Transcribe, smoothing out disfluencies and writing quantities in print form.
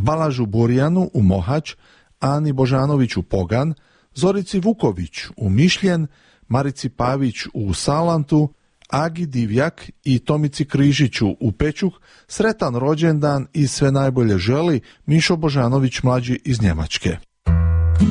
Balažu Burjanu u Mohač, Ani Božanović u Pogan, Zorici Vuković u Mišljen, Marici Pavić u Salantu, Agi Divjak i Tomici Križiću u Pečuh sretan rođendan i sve najbolje želi Mišo Božanović mlađi iz Njemačke.